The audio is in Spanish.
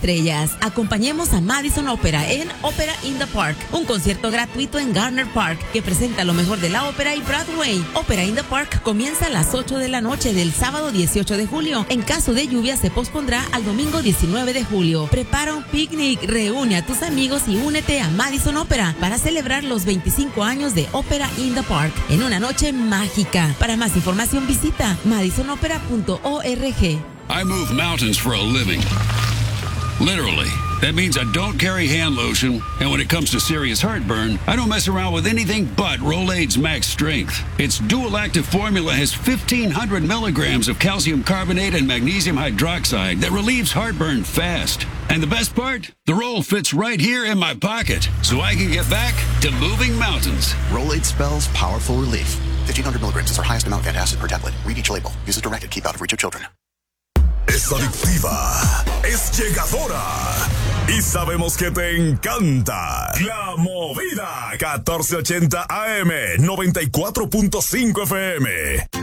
estrellas. Acompañemos a Madison Opera en Opera in the Park, un concierto gratuito en Garner Park que presenta lo mejor de la ópera y Broadway. Opera in the Park comienza a las 8 de la noche del sábado 18 de julio. En caso de lluvia se pospondrá al domingo 19 de julio. Prepara un picnic, reúne a tus amigos y únete a Madison Opera para celebrar los 25 años de Opera in the Park en una noche mágica. Para más información visita madisonopera.org. I move mountains for a living. Literally. That means I don't carry hand lotion, and when it comes to serious heartburn, I don't mess around with anything but Rolaids Max Strength. Its dual-active formula has 1,500 milligrams of calcium carbonate and magnesium hydroxide that relieves heartburn fast. And the best part? The roll fits right here in my pocket, so I can get back to moving mountains. Rolaids spells powerful relief. 1,500 milligrams is our highest amount of antacid per tablet. Read each label. Use as directed. Keep out of reach of children. Es adictiva, es llegadora y sabemos que te encanta. La Movida 1480 AM, 94.5 FM.